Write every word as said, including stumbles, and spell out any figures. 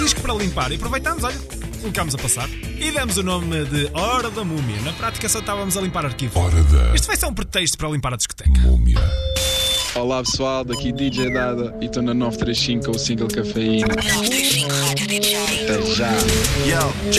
disco para limpar e aproveitámos, olha, colocámos a passar e demos o nome de Hora da Múmia. Na prática só estávamos a limpar arquivo. Hora da Isto vai ser um pretexto para limpar a discoteca. Múmia. Olá pessoal, daqui D J Dada e estou na novecentos e trinta e cinco com o single Cafeína. Até já!